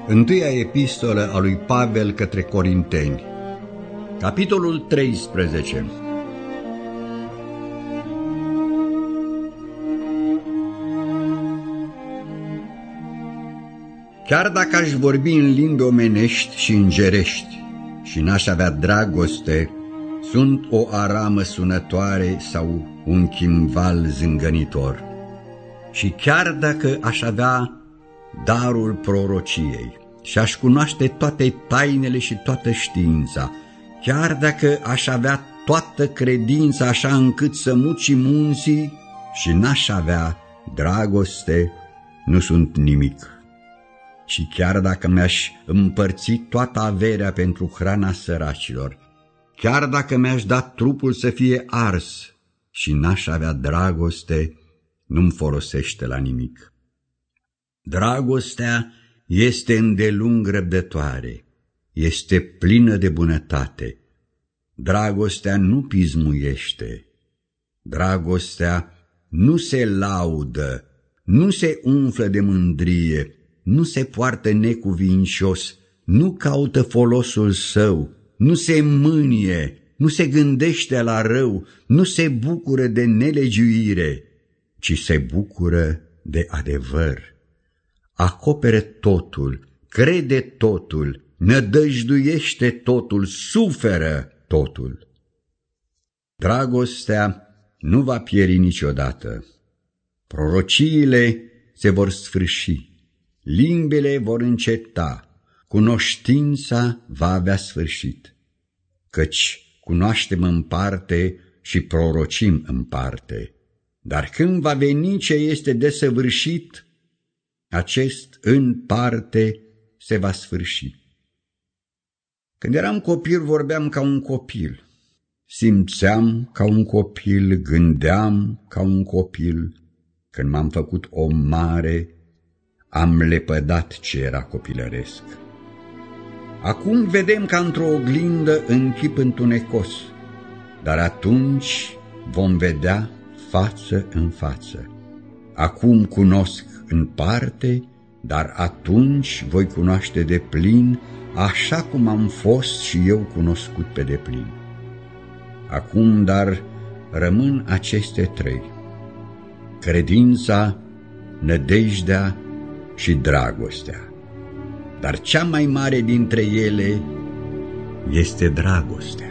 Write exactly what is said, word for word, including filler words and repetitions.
Întâia epistolă a lui Pavel către Corinteni, capitolul treisprezece. Chiar dacă aș vorbi în limbi omenești și îngerești și n-aș avea dragoste, sunt o aramă sunătoare sau un chimval zângănitor. Și chiar dacă aș avea darul prorociei și aș cunoaște toate tainele și toată știința, chiar dacă aș avea toată credința așa încât să muci munții și n-aș avea dragoste, nu sunt nimic. Și chiar dacă mi-aș împărți toată averea pentru hrana săracilor, chiar dacă mi-aș da trupul să fie ars și n-aș avea dragoste, nu-mi folosește la nimic. Dragostea este îndelung răbdătoare, este plină de bunătate. Dragostea nu pismuiește, dragostea nu se laudă, nu se umflă de mândrie, nu se poartă necuvincios, nu caută folosul său, nu se mânie, nu se gândește la rău, nu se bucură de nelegiuire, ci se bucură de adevăr. Acoperă totul, crede totul, nădăjduiește totul, suferă totul. Dragostea nu va pieri niciodată. Prorociile se vor sfârși, limbile vor înceta, cunoștința va avea sfârșit. Căci cunoaștem în parte și prorocim în parte, dar când va veni ce este desăvârșit, acest în parte se va sfârși. Când eram copil, vorbeam ca un copil, simțeam ca un copil, gândeam ca un copil. Când m-am făcut om mare, am lepădat ce era copilăresc. Acum vedem ca într-o oglindă în chip întunecos, dar atunci vom vedea față în față. Acum cunosc în parte, dar atunci voi cunoaște de plin, așa cum am fost și eu cunoscut pe deplin. Acum, dar, rămân aceste trei: credința, nădejdea și dragostea. Dar cea mai mare dintre ele este dragostea.